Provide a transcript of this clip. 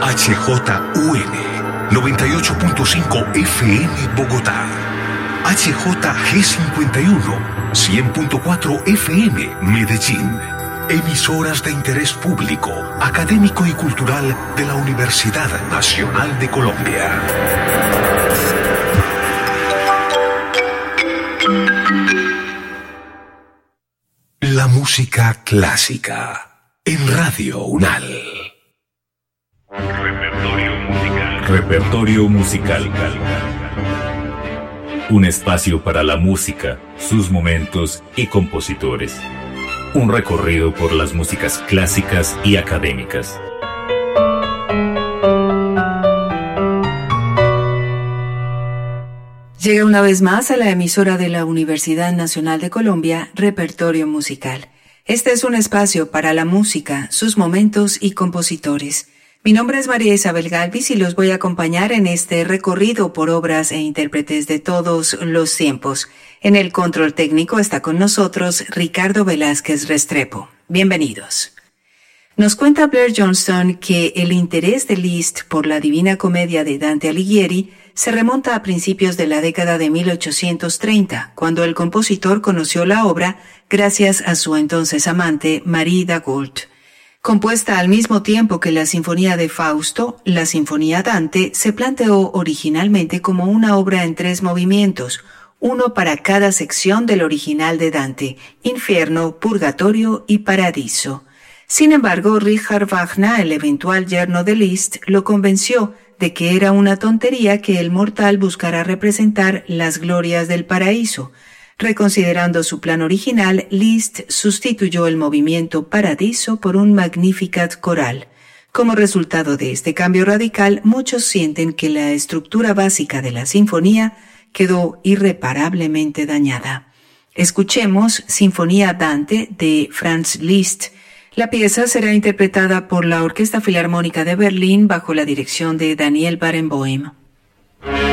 HJUN 98.5 FM Bogotá. HJG51 100.4 FM Medellín. Emisoras de interés público, académico y cultural de la Universidad Nacional de Colombia. La música clásica en Radio UNAL. Repertorio musical. Un espacio para la música, sus momentos y compositores. Un recorrido por las músicas clásicas y académicas. Llega una vez más a la emisora de la Universidad Nacional de Colombia, Repertorio Musical. Este es un espacio para la música, sus momentos y compositores. Mi nombre es María Isabel Galvis y los voy a acompañar en este recorrido por obras e intérpretes de todos los tiempos. En el control técnico está con nosotros Ricardo Velázquez Restrepo. Bienvenidos. Nos cuenta Blair Johnston que el interés de Liszt por la Divina Comedia de Dante Alighieri se remonta a principios de la década de 1830, cuando el compositor conoció la obra gracias a su entonces amante Marie Dagoult. Compuesta al mismo tiempo que la Sinfonía de Fausto, la Sinfonía Dante se planteó originalmente como una obra en 3 movimientos, uno para cada sección del original de Dante: Infierno, Purgatorio y Paradiso. Sin embargo, Richard Wagner, el eventual yerno de Liszt, lo convenció de que era una tontería que el mortal buscara representar las glorias del paraíso. Reconsiderando su plan original, Liszt sustituyó el movimiento Paradiso por un Magnificat coral. Como resultado de este cambio radical, muchos sienten que la estructura básica de la sinfonía quedó irreparablemente dañada. Escuchemos Sinfonía Dante de Franz Liszt. La pieza será interpretada por la Orquesta Filarmónica de Berlín bajo la dirección de Daniel Barenboim.